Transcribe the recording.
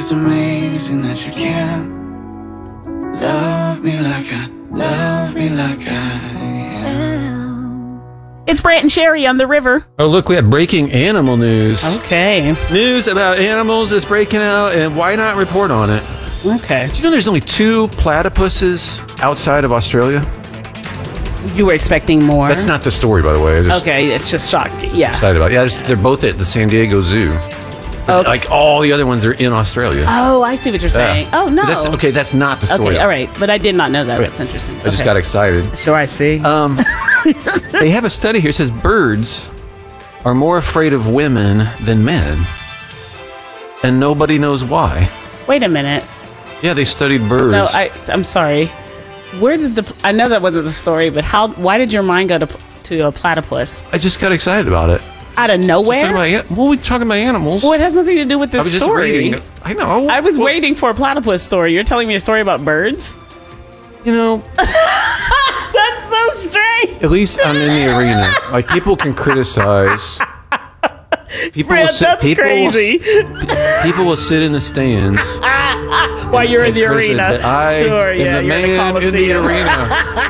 It's amazing that you can love me like I am. It's Brant and Sherry on the river. Oh, look, we have breaking animal news. Okay. News about animals is breaking out, and why not report on it? Okay. Do you know there's only 2 platypuses outside of Australia? You were expecting more? That's not the story, by the way. Okay, it's just shocking. Yeah. Excited about it. Yeah, they're both at the San Diego Zoo. Okay. Like all the other ones are in Australia. Oh, I see what you're saying. Oh, no. But that's not the story. Okay, all right. But I did not know that. Okay. That's interesting. I just got excited. Sure, I see. They have a study here that says birds are more afraid of women than men. And nobody knows why. Wait a minute. Yeah, they studied birds. No, I'm sorry. Where did I know that wasn't the story, but why did your mind go to a platypus? I just got excited about it. Out of nowhere? We're talking about animals. Well, it has nothing to do with this I was just story. reading. I know. I was waiting for a platypus story. You're telling me a story about birds? You know. That's so strange. At least I'm in the arena. Like, people can criticize. That's crazy. People will sit in the stands while you're in the arena. That I sure, am yeah, the you're man in the arena.